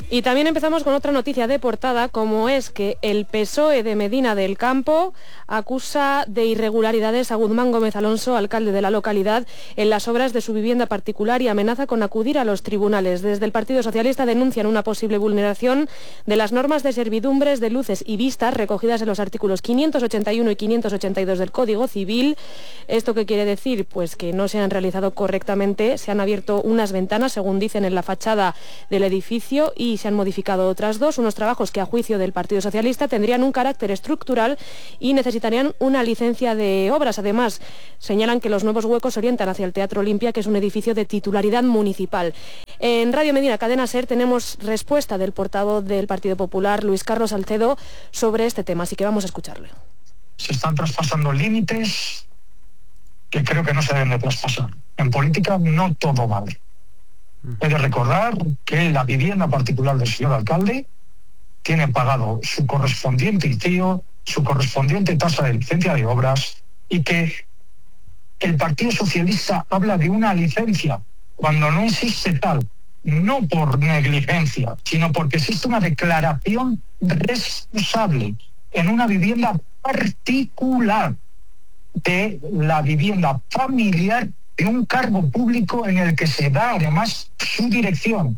Y también empezamos con otra noticia de portada, como es que el PSOE de Medina del Campo acusa de irregularidades a Guzmán Gómez Alonso, alcalde de la localidad, en las obras de su vivienda particular y amenaza con acudir a los tribunales. Desde el Partido Socialista denuncian una posible vulneración de las normas de servidumbres de luces y vistas recogidas en los artículos 581 y 582 del Código Civil. ¿Esto qué quiere decir? Pues que no se han realizado correctamente, se han abierto unas ventanas, según dicen, en la fachada del edificio y se han modificado otras dos, unos trabajos que a juicio del Partido Socialista tendrían un carácter estructural y necesitarían una licencia de obras. Además, señalan que los nuevos huecos se orientan hacia el Teatro Olimpia, que es un edificio de titularidad municipal. En Radio Medina, Cadena SER, tenemos respuesta del portavoz del Partido Popular, Luis Carlos Salcedo, sobre este tema, así que vamos a escucharle. Se están traspasando límites que creo que no se deben de traspasar. En política no todo vale. He de recordar que la vivienda particular del señor alcalde tiene pagado su correspondiente ICIO, su correspondiente tasa de licencia de obras, y que el Partido Socialista habla de una licencia cuando no existe tal, no por negligencia, sino porque existe una declaración responsable en una vivienda particular de la vivienda familiar de un cargo público en el que se da además su dirección.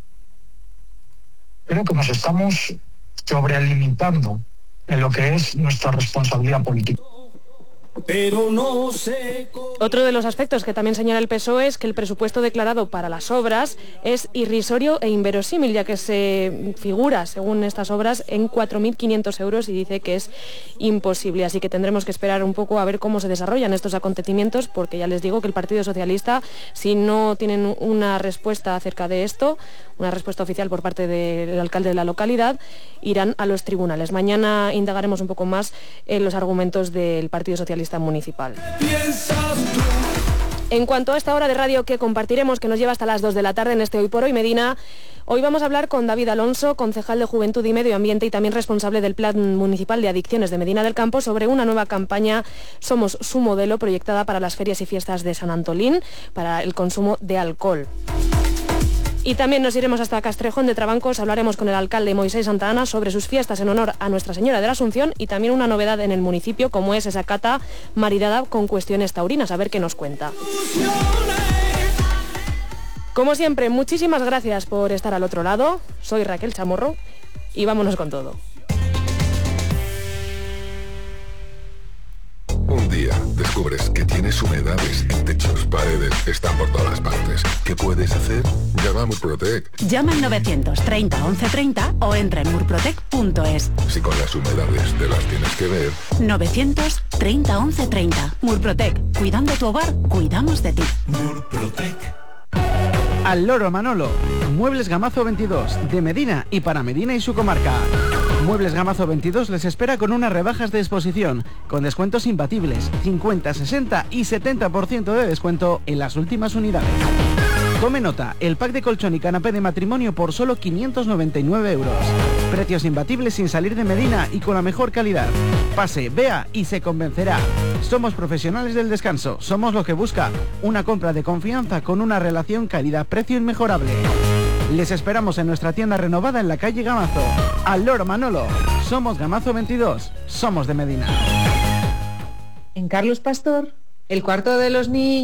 Creo que nos estamos sobrelimitando en lo que es nuestra responsabilidad política. Pero no sé Otro de los aspectos que también señala el PSOE es que el presupuesto declarado para las obras es irrisorio e inverosímil, ya que se figura, según estas obras, en 4.500 euros y dice que es imposible. Así que tendremos que esperar un poco a ver cómo se desarrollan estos acontecimientos, porque ya les digo que el Partido Socialista, si no tienen una respuesta acerca de esto, una respuesta oficial por parte del alcalde de la localidad, irán a los tribunales. Mañana indagaremos un poco más en los argumentos del Partido Socialista municipal. En cuanto a esta hora de radio que compartiremos, que nos lleva hasta las 2 de la tarde en este Hoy por Hoy Medina, hoy vamos a hablar con David Alonso, concejal de Juventud y Medio Ambiente y también responsable del Plan Municipal de Adicciones de Medina del Campo, sobre una nueva campaña Somos su modelo, proyectada para las ferias y fiestas de San Antolín para el consumo de alcohol. Y también nos iremos hasta Castrejón de Trabancos, hablaremos con el alcalde Moisés Santa Ana sobre sus fiestas en honor a Nuestra Señora de la Asunción y también una novedad en el municipio, como es esa cata maridada con cuestiones taurinas, a ver qué nos cuenta. Como siempre, muchísimas gracias por estar al otro lado. Soy Raquel Chamorro y vámonos con todo. Un día descubres que tienes humedades en techos, paredes, están por todas partes. ¿Qué puedes hacer? Llama a Murprotec. Llama al 930 1130 o entra en murprotec.es. Si con las humedades te las tienes que ver. 930 1130. Murprotec. Cuidando tu hogar, cuidamos de ti. Murprotec. Al Loro Manolo. Muebles Gamazo 22, de Medina y para Medina y su comarca. Muebles Gamazo 22 les espera con unas rebajas de exposición, con descuentos imbatibles, 50, 60 y 70% de descuento en las últimas unidades. Tome nota, el pack de colchón y canapé de matrimonio por solo 599 euros. Precios imbatibles sin salir de Medina y con la mejor calidad. Pase, vea y se convencerá. Somos profesionales del descanso, somos lo que busca una compra de confianza con una relación calidad-precio inmejorable. Les esperamos en nuestra tienda renovada en la calle Gamazo. Al Loro Manolo. Somos Gamazo 22. Somos de Medina. En Carlos Pastor, el cuarto de los niños.